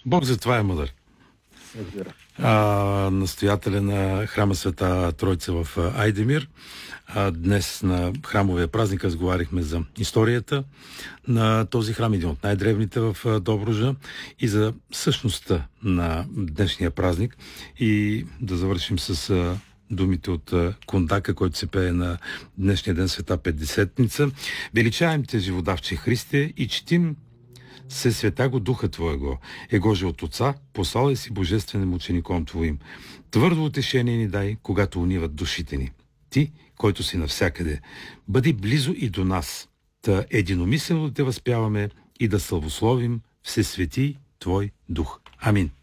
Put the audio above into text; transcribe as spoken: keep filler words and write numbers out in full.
Бог за това е мъдър. А, настоятеля на храма Света Тройца в Айдемир. А, днес на храмовия празник разговаряхме за историята на този храм, един от най-древните в Добруджа, и за същността на днешния празник. И да завършим с а, думите от а, Кондака, който се пее на днешния ден, Света Петдесетница. Величаем те, живодавче Христе, и четим се света го духа Твоего, егоже от Отца, послал си божественим учеником Твоим. Твърдо утешение ни дай, когато униват душите ни. Ти, който си навсякъде, бъди близо и до нас, та единомислено да те възпяваме и да славословим Всесвети Твой дух. Амин.